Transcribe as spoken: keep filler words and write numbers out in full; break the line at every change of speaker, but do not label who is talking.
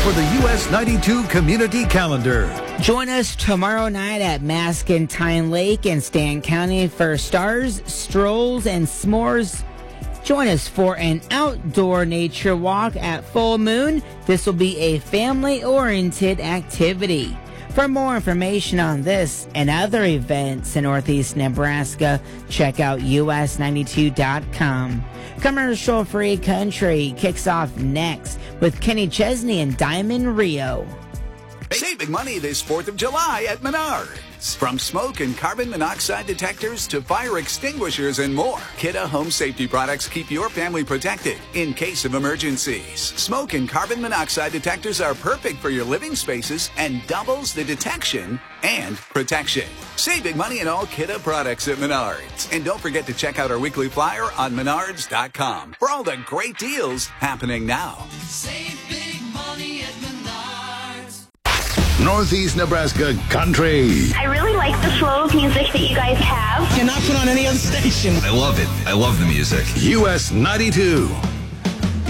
for the U S ninety-two Community Calendar.
Join us tomorrow night at Mascentine Lake in Stanton County for stars, strolls, and s'mores. Join us for an outdoor nature walk at full moon. This will be a family-oriented activity. For more information on this and other events in Northeast Nebraska, check out U S ninety-two dot com. Commercial-free country kicks off next with Kenny Chesney and Diamond Rio.
Saving money this fourth of July at Menards. From smoke and carbon monoxide detectors to fire extinguishers and more, Kidde Home Safety products keep your family protected in case of emergencies. Smoke and carbon monoxide detectors are perfect for your living spaces and doubles the detection and protection. Save big money in all Kidde products at Menards. And don't forget to check out our weekly flyer on menards dot com for all the great deals happening now.
Save big money at Menards.
Northeast Nebraska Country.
I really like the flow of music that you guys have.
Cannot put on any other station.
I love it. I love the music.
U S ninety-two.